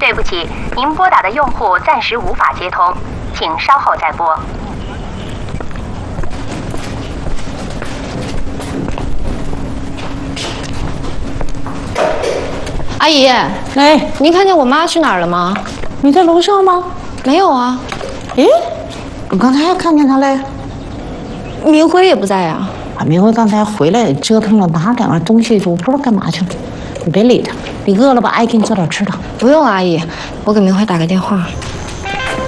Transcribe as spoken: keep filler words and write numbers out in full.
对不起，您拨打的用户暂时无法接通，请稍后再拨。 阿姨， 哎， 您看见我妈去哪儿了吗？ 你在楼上吗？ 没有啊。 诶，我刚才还看见她嘞。 明辉也不在呀、 啊。明辉刚才回来折腾了拿两样东西，我不知道干嘛去了。你别理他，你饿了吧？阿姨给你做点吃的。 不用，阿姨，我给明辉打个电话。